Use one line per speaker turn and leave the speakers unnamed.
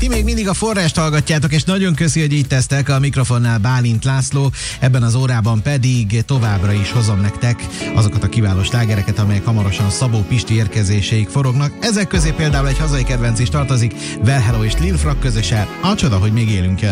még mindig a Forrást hallgatjátok, és nagyon köszi, hogy így tesztek. A mikrofonnál Bálint László, ebben az órában pedig továbbra is hozom nektek azokat a kiváló slágereket, amelyek hamarosan Szabó Pisti érkezéséig forognak. Ezek közé például egy hazai kedvenc is tartozik, Well Hello és Lil Frag közösen, A csoda, hogy még élünk el.